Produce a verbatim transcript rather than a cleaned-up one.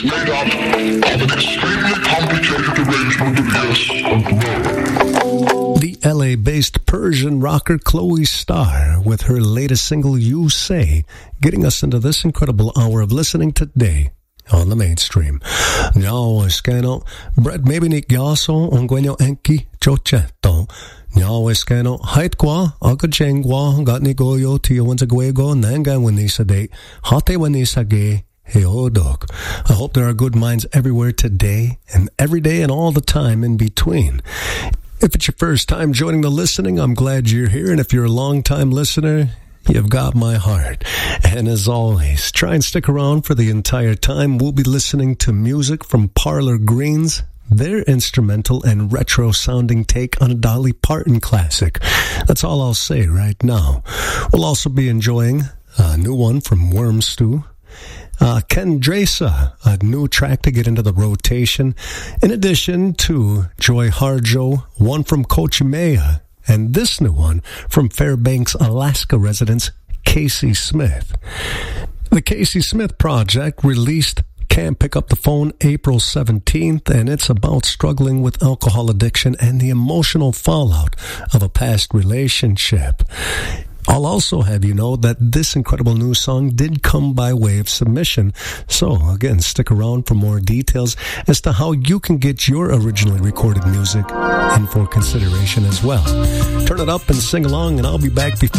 made up of an extremely complicated arrangement of yes and no. The L A-based Persian rocker Chloe Starr with her latest single, You Say, getting us into this incredible hour of listening today on the mainstream. Nyawa skeno, Brett maybe nik yaso, ongwenyo enki, chocheto. Nyawa skeno, hait kwa, agachengwa, got ni goyo, tiyo wanza gwego, nanga wanisa de, hate wanisa ge. Hey, oh, dog. I hope there are good minds everywhere today and every day and all the time in between. If it's your first time joining the listening, I'm glad you're here. And if you're a long-time listener, you've got my heart. And as always, try and stick around for the entire time. We'll be listening to music from Parlor Greens, their instrumental and retro-sounding take on a Dolly Parton classic. That's all I'll say right now. We'll also be enjoying a new one from Worm Stew. Uh, Ken Dresa, a new track to get into the rotation. In addition to Joy Harjo, one from Coachimea, and this new one from Fairbanks, Alaska residents Casey Smith. The Casey Smith Project released Can't Pick Up the Phone April seventeenth, and it's about struggling with alcohol addiction and the emotional fallout of a past relationship. I'll also have you know that this incredible new song did come by way of submission. So, again, stick around for more details as to how you can get your originally recorded music in for consideration as well. Turn it up and sing along, and I'll be back before